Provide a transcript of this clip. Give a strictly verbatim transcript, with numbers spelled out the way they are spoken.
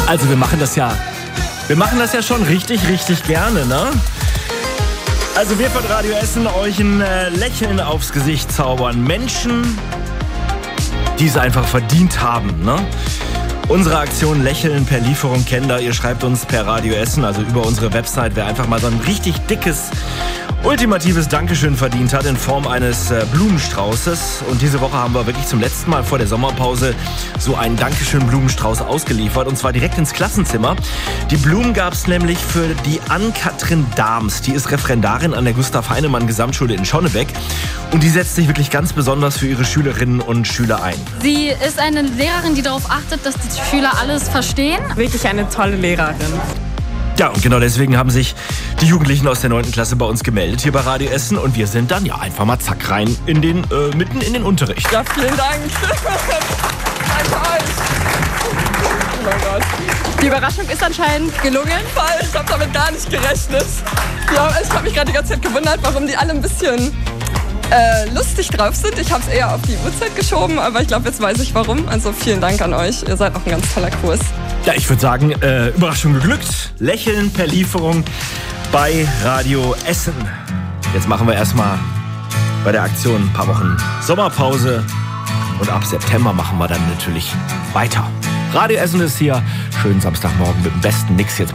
Also wir machen das ja, wir machen das ja schon richtig, richtig gerne, ne? Also wir von Radio Essen euch ein äh, Lächeln aufs Gesicht zaubern. Menschen, die es einfach verdient haben, ne? Unsere Aktion Lächeln per Lieferung kennt ihr. Ihr schreibt uns per Radio Essen, also über unsere Website, wer einfach mal so ein richtig dickes, ultimatives Dankeschön verdient hat in Form eines äh, Blumenstraußes. Und diese Woche haben wir wirklich zum letzten Mal vor der Sommerpause so einen Dankeschön-Blumenstrauß ausgeliefert. Und zwar direkt ins Klassenzimmer. Die Blumen gab es nämlich für die Ann-Kathrin Dahms. Die ist Referendarin an der Gustav-Heinemann-Gesamtschule in Schonnebeck. Und die setzt sich wirklich ganz besonders für ihre Schülerinnen und Schüler ein. Sie ist eine Lehrerin, die darauf achtet, dass die Schüler alles verstehen. Wirklich eine tolle Lehrerin. Ja, und genau deswegen haben sich die Jugendlichen aus der neunten Klasse bei uns gemeldet hier bei Radio Essen. Und wir sind dann ja einfach mal zack rein in den, äh, mitten in den Unterricht. Ja, vielen Dank. Danke euch. Oh mein Gott. Die Überraschung ist anscheinend gelungen. Ich habe damit gar nicht gerechnet. Ja, ich habe mich gerade die ganze Zeit gewundert, warum die alle ein bisschen äh, lustig drauf sind. Ich habe es eher auf die Uhrzeit geschoben, aber ich glaube, jetzt weiß ich warum. Also vielen Dank an euch. Ihr seid auch ein ganz toller Kurs. Ja, ich würde sagen, äh, Überraschung geglückt. Lächeln per Lieferung bei Radio Essen. Jetzt machen wir erstmal bei der Aktion ein paar Wochen Sommerpause. Und ab September machen wir dann natürlich weiter. Radio Essen ist hier. Schönen Samstagmorgen mit dem besten Mix jetzt.